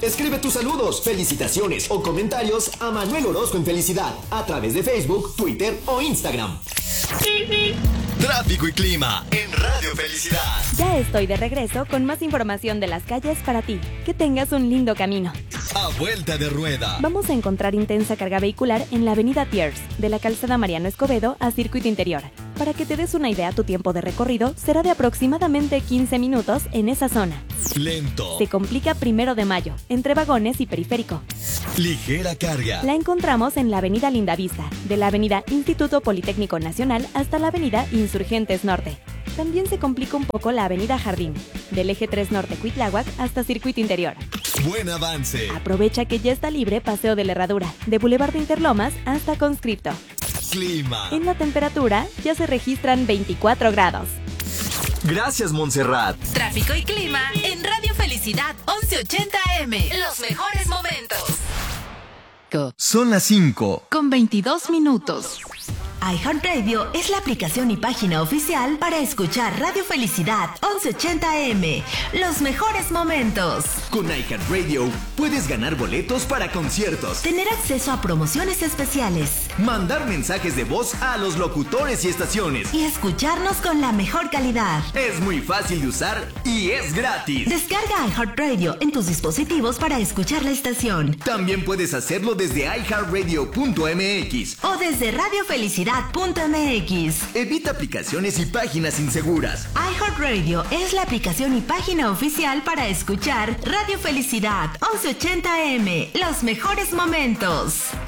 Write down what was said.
Escribe tus saludos, felicitaciones o comentarios a Manuel Orozco en Felicidad a través de Facebook, Twitter o Instagram. Tráfico y clima en Radio Felicidad. Ya estoy de regreso con más información de las calles para ti. Que tengas un lindo camino. A vuelta de rueda. Vamos a encontrar intensa carga vehicular en la avenida Thiers, de la calzada Mariano Escobedo a Circuito Interior. Para que te des una idea, tu tiempo de recorrido será de aproximadamente 15 minutos en esa zona. Lento. Se complica 1 de Mayo, entre Vagones y Periférico. Ligera carga. La encontramos en la avenida Lindavista, de la avenida Instituto Politécnico Nacional hasta la avenida Insurgentes Norte. También se complica un poco la avenida Jardín, del eje 3 Norte Cuitláhuac hasta Circuito Interior. Buen avance. Aprovecha que ya está libre Paseo de la Herradura, de Boulevard de Interlomas hasta Conscripto. Clima. En la temperatura ya se registran 24 grados. Gracias, Montserrat. Tráfico y clima en Radio Felicidad 1180 AM. Los mejores momentos. Son las 5. Con 22 minutos. iHeartRadio es la aplicación y página oficial para escuchar Radio Felicidad 1180 AM. Los mejores momentos. Con iHeartRadio puedes ganar boletos para conciertos, Tener acceso a promociones especiales mandar mensajes de voz a los locutores y estaciones. y escucharnos con la mejor calidad. Es muy fácil de usar y es gratis. Descarga iHeartRadio en tus dispositivos para escuchar la estación También puedes hacerlo desde iHeartRadio.mx. o desde radiofelicidad.mx. Evita aplicaciones y páginas inseguras. iHeartRadio es la aplicación y página oficial para escuchar Radio Felicidad 1180 AM. Los mejores momentos.